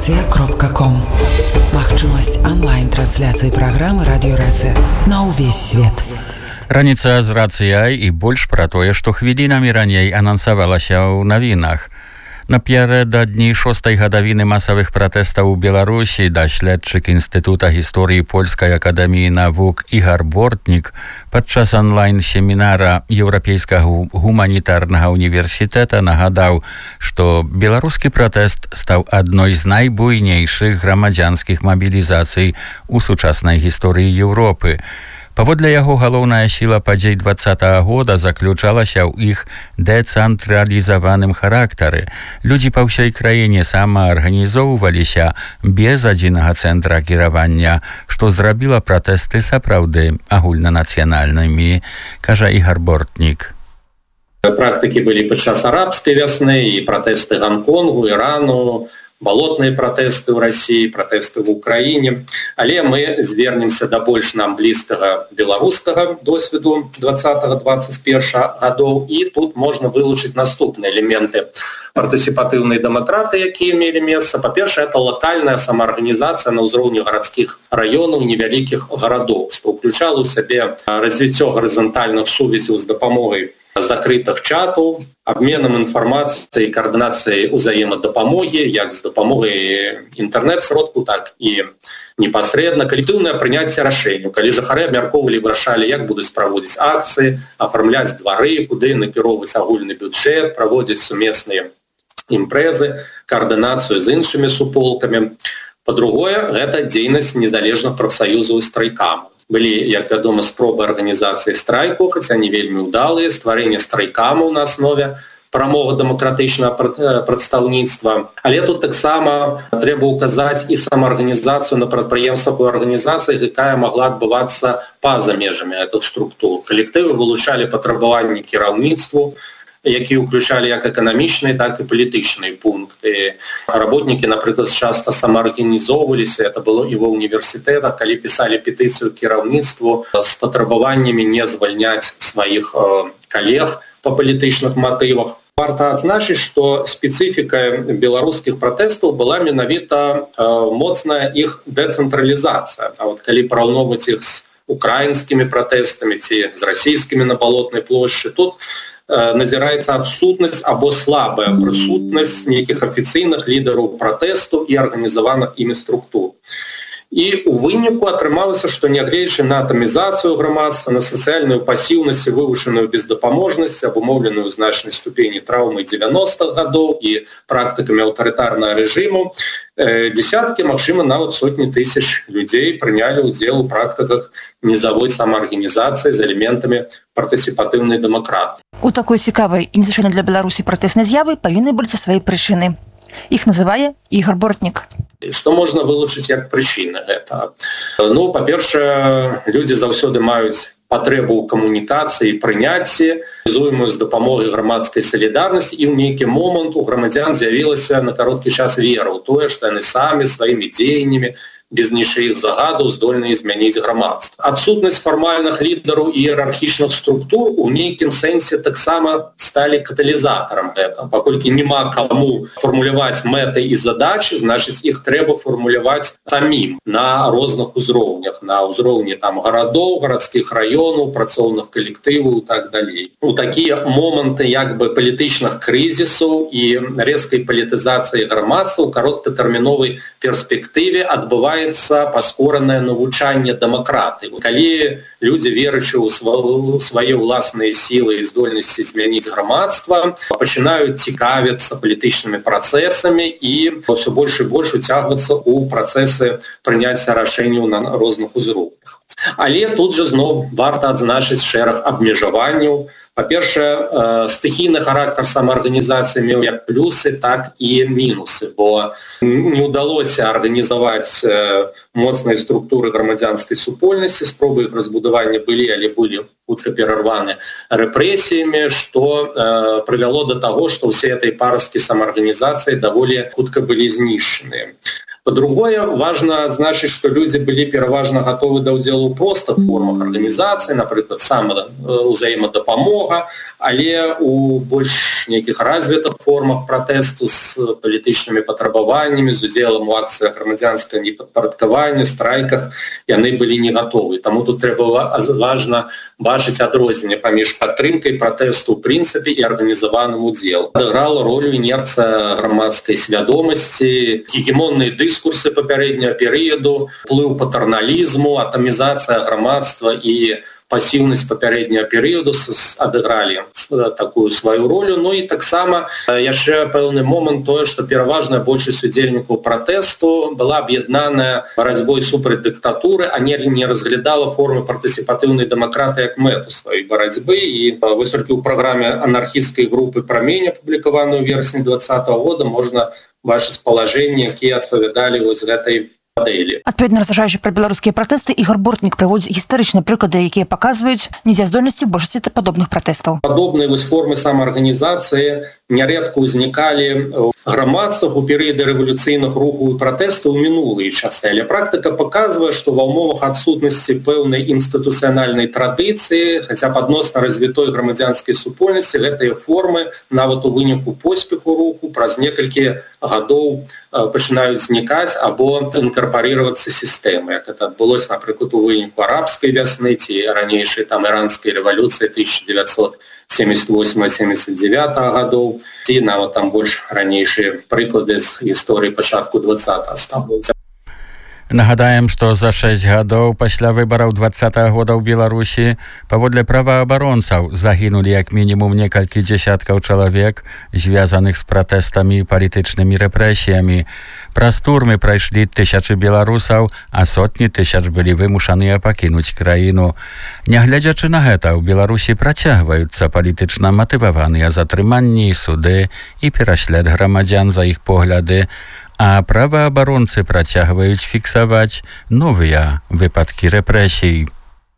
Радиорация.ком. Магчымасць онлайн-трансляцыі праграмы Радиорация на ўвесь свет. Раніца з рацыяй і больш пра тое, што хвілінамі раней анансавалася ў навінах. Напярэдадні 6-й гадавіны масавых пратэстаў у Беларусі даследчык Інстытута гісторыі Польскай акадэміі навук Ігар Бортнік падчас онлайн-семінара Еўрапейскага гуманітарнага універсітэта нагадаў, што беларускі пратэст стаў адной з найбуйнейшых грамадзянскіх мабілізацый у сучаснай гісторыі Еўропы. Паводле яго, галоўная сіла падзей 20-го года заключалася ў іх дэцэнтралізаваным характары. Людзі па ўсёй краіне самаарганізоўваліся без адзінага цэнтра кіравання, што зрабіла пратэсты сапраўды агульнанацыянальнымі, кажа Ігар Бортнік. Практыкі былі падчас арабскай вясны і пратэсты Гонконгу, Ірану, балотныя пратэсты ў Расіі, пратэсты ў Украіне. Але мы звернемся да больш нам блізкага беларускага досведу 20-21 гадоў, і тут можна вылучыць наступныя элементы партысіпатыўнай дэмакратыі, якія мелі месца. Па-першае, это лакальная самаарганізацыя на ўзроўні гарадскіх раёнаў, невялікіх гарадоў, што ўключала ў сябе развіццё гарызантальных сувязяў з дапамогай закрытых чатаў, абменам інфармацыяй, каардынацыяй узаемадапамогі, як з дапамогай інтэрнэт-сродку, так і непасрэдна калектыўнае прыняцце рашэнняў, калі жыхары абмяркоўвалі, вырашалі, як будуць праводзіць акцыі, афармляць двары, куды накіроўваць агульны бюджэт, праводзіць сумесныя імпрэзы, каардынацыю з іншымі суполкамі. Па-другое, гэта дзейнасць незалежных прафсаюзаў і страйкамаў. Былі, як вядома, спробы арганізацыі страйку, хаця не вельмі ўдалыя, стварэнне страйкамаў на аснове прамога дэмакратычнага прадстаўніцтва. Але тут таксама трэба ўказаць і самаарганізацыю на прадпрыемствах у арганізацыях, якая магла адбывацца па-за межамі гэтых структур. Калектывы вылучалі патрабаванні кіраўніцтву, якія ўключалі як эканамічныя, так і палітычныя пункты. Работнікі, напрыклад, часта самаарганізоўваліся, это было і ва універсітэтах, калі пісалі петыцыю кіраўніцтву з патрабаваннямі не звальняць сваіх калег па палітычных матывах. Варта адзначыць, што спецыфіка беларускіх пратэстаў была менавіта моцная іх дэцэнтралізацыя. А вот калі параўноўваць іх з украінскімі пратэстамі ці з расійскімі на балотнай плошчы, тут назіраецца адсутнасць або слабая прысутнасць нейкіх афіцыйных лідараў пратэсту і арганізаваных імі структур. І ў выніку атрымалася, што нягледзячы на атамізацыю грамадства, на сацыяльную пасіўнасць і вывучаную бездапаможнасць, абумоўленую значнай ступені траўмы 90-х гадоў і практыкамі аўтарытарнага рэжыму, дзесяткі, магчыма, нават сотні тысяч людзей прынялі ўдзел у практыках нізавой самаарганізацыі з элементамі партысіпатыўнай дэмакратыі. У такой цікавай і незвычайнай для Беларусі пратэснай з'явы павінны быць свае прычыны. Іх называе Ігар Бортнік. Што можна вылучыць як прычыны гэта? Ну, па-першае, людзі заўсёды маюць патрэбу ў камунікацыі і прыняцці, реалізуемую з дапамогай грамадскай салідарнасці, і ў нейкі момант у грамадзян з'явілася на кароткі час вера ў тое, што яны самі сваімі дзеяннямі без нічыіх загадаў здольны змяніць грамадства. Адсутнасць фармальных лідараў і іерархічных структур у нейкім сэнсе таксама сталі каталізатарам гэтага. Паколькі няма каму фармуляваць мэты і задачы, значыць, іх трэба фармуляваць самім на розных узроўнях, на ўзроўні там гарадоў, гарадскіх раёнаў, працоўных калектываў і так далей. У такія моманты як бы палітычных крызісаў і рэзкай палітызацыі грамадства ў кароткатэрміновай перспектыве адбываецца паскоранае навучанне дэмакратыі. Калі людзі, верачы ў свае ўласныя сілы і здольнасці змяніць грамадства, пачынаюць цікавіцца палітычнымі працэсамі і ўсё больш і больш уцягвацца ў працэсы прыняцця рашэнняў на розных узроўнях. Але тут жа зноў варта адзначыць шэраг абмежаванняў. Па-першае, стыхійны характар самаарганізацыі меў як плюсы, так і мінусы, бо не ўдалося арганізаваць моцныя структуры грамадзянскай супольнасці, спробы іх разбудавання былі, але былі хутка перарваны рэпрэсіямі, што прывяло да таго, што ўсе этой парасткі самаарганізацыі даволі хутка былі знішчаныя. По-другое, важно адзначыць, што людзі былі пераважна гатовы да ўдзелу ў простых формах арганізацыі, напрыклад, ўзаемадапамога, але у больш нейкіх развітых формах пратэсту з палітычнымі патрабаваннямі, з удзелам у акцыях грамадзянскага непадпарадкавання, страйках, яны былі не гатовы. Таму тут трэба важна бачыць адрозненне паміж падтрымкай пратэсту ў прынцыпе і арганізаваным удзелам. Адыграла ролю інерцыя грамадскай свядомасці, гегемонныя дыскурсы папярэдняга перыяду, уплыў патэрналізму, атамізацыя грамадства і пасіўнасць папярэдняга перыяду адыгралі такую сваю ролю. Ну і таксама яшчэ пэўны момант тое, што пераважная большасць удзельнікаў пратэсту была аб'яднаная барацьбой супраць дыктатуры, а не разглядала формы партысіпатыўнай дэмакратыі як мэту сваёй барацьбы. І вось толькі ў праграме анархісцкай групы «Прамень», апублікаванай у верасні 2020 года, можна бачыць палажэнні, якія адпавядалі вось гэтай мадэлі. Адпаведна разважаючы пра беларускія пратэсты, Ігор Бортнік прыводзіць гістарычныя прыклады, якія паказваюць недзяздольнасці большасці падобных пратэстаў. Падобныя вось формы самаарганізацыі нярэдка ўзнікалі ў грамадствах у перыяды рэвалюцыйных рухаў і пратэстаў у мінулыя часы. Але практыка паказвае, што ва ўмовах адсутнасці пэўнай інстытуцыянальнай традыцыі, хаця б адносна развітой грамадзянскай супольнасці, гэтыя формы нават у выніку поспеху руху праз некалькі гадоў пачынаюць знікаць або інкарпарироваться сістэмы. Як это адбылося, напрыклад, у выніку арабскай вясны ці ранейшай там іранскай рэвалюцыі 1978-79 гадоў, ці нават там больш ранейшыя прыклады з гісторыі пачатку 20-го стагоддзя. Нагадаем, што за 6 гадоў пасля выбараў 20-го года ў Беларусі паводле праваабаронцаў загінулі як мінімум некалькі дзесяткаў чалавек, звязаных з пратэстамі і палітычнымі рэпрэсіямі. Праз турмы прайшлі тысячы беларусаў, а сотні тысяч былі вымушаныя пакінуць краіну. Нягледзячы на гэта, у Беларусі працягваюцца палітычна матываваныя затрыманні, суды і пераслед грамадзян за іх погляды, а праваабаронцы працягваюць фіксаваць новыя выпадкі рэпрэсій.